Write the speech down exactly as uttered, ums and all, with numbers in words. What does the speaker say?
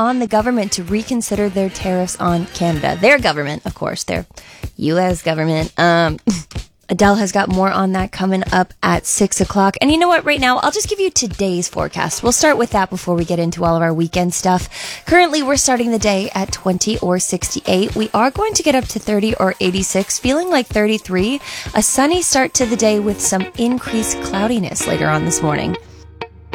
on the government to reconsider their tariffs on Canada. Their government, of course, their U S government. Um, Adele has got more on that coming up at six o'clock. And you know what? Right now, I'll just give you today's forecast. We'll start with that before we get into all of our weekend stuff. Currently, we're starting the day at twenty or sixty-eight. We are going to get up to thirty or eighty-six, feeling like thirty-three. A sunny start to the day with some increased cloudiness later on this morning.